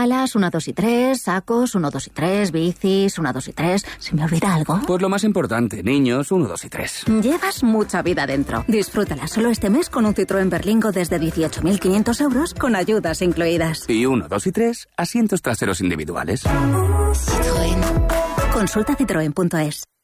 bengalas 1, 2 y 3, sacos 1, 2 y 3, bicis 1, 2 y 3. ¿Se me olvida algo? Pues lo más importante, niños 1, 2 y 3. Llevas mucha vida dentro. Disfrútala solo este mes con un Citroën Berlingo desde 18.500 euros con ayudas incluidas. Y 1, 2 y 3, asientos traseros individuales. Citroën. Consulta citroen.es.